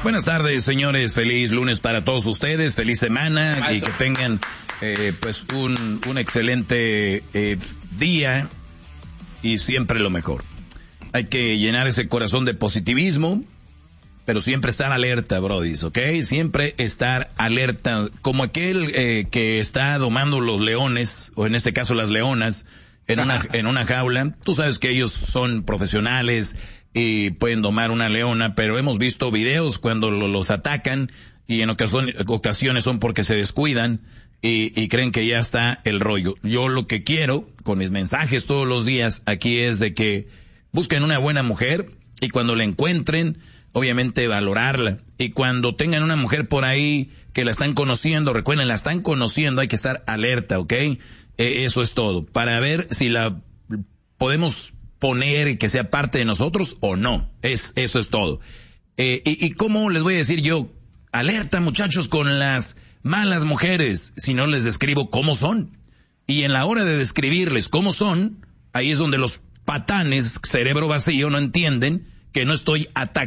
Buenas tardes, señores. Feliz lunes para todos ustedes. Feliz semana y que tengan pues un excelente día y siempre lo mejor. Hay que llenar ese corazón de positivismo, pero siempre estar alerta, brodis, ¿ok? Siempre estar alerta, como aquel que está domando los leones, o en este caso las leonas, en una jaula. Tú sabes que ellos son profesionales y pueden domar una leona, pero hemos visto videos cuando los atacan y en ocasiones son porque se descuidan y creen que ya está el rollo. Yo lo que quiero con mis mensajes todos los días aquí es de que busquen una buena mujer y cuando la encuentren, obviamente valorarla. Y cuando tengan una mujer por ahí que la están conociendo, recuerden, la están conociendo, hay que estar alerta, ¿ok? Eso es todo. Para ver si la podemos poner y que sea parte de nosotros o no. Eso es todo. Y cómo les voy a decir yo, alerta muchachos con las malas mujeres, si no les describo cómo son. Y en la hora de describirles cómo son, ahí es donde los patanes, cerebro vacío, no entienden que no estoy atacando